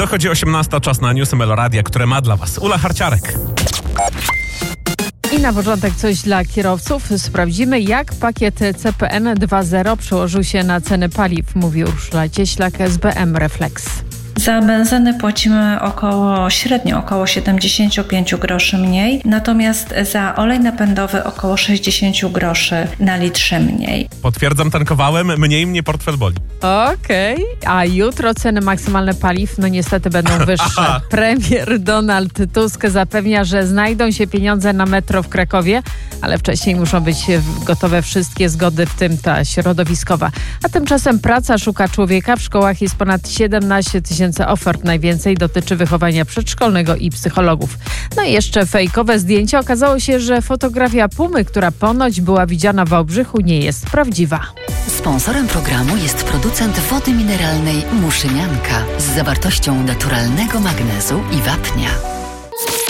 Dochodzi 18, czas na newsy Meloradia, które ma dla Was Ula Harciarek. I na początek coś dla kierowców. Sprawdzimy, jak pakiet CPN 2.0 przełożył się na ceny paliw, mówi Urszula Cieślak, SBM Reflex. Za benzynę płacimy średnio około 75 groszy mniej, natomiast za olej napędowy około 60 groszy na litrze mniej. Potwierdzam, tankowałem, mniej mnie portfel boli. Okej. A jutro ceny maksymalne paliw niestety będą wyższe. Premier Donald Tusk zapewnia, że znajdą się pieniądze na metro w Krakowie, ale wcześniej muszą być gotowe wszystkie zgody, w tym ta środowiskowa. A tymczasem praca szuka człowieka. W szkołach jest ponad 17 000 ofert. Najwięcej dotyczy wychowania przedszkolnego i psychologów. No i jeszcze fejkowe zdjęcie. Okazało się, że fotografia pumy, która ponoć była widziana w Wałbrzychu, nie jest prawdziwa. Sponsorem programu jest producent wody mineralnej Muszynianka z zawartością naturalnego magnezu i wapnia.